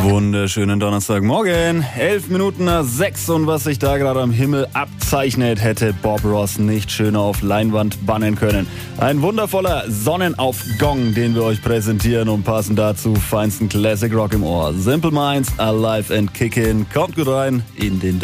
Wunderschönen Donnerstagmorgen, 11 Minuten nach 6 und was sich da gerade am Himmel abzeichnet, hätte Bob Ross nicht schöner auf Leinwand bannen können. Ein wundervoller Sonnenaufgong, den wir euch präsentieren und passend dazu feinsten Classic Rock im Ohr. Simple Minds, Alive and Kickin', kommt gut rein in den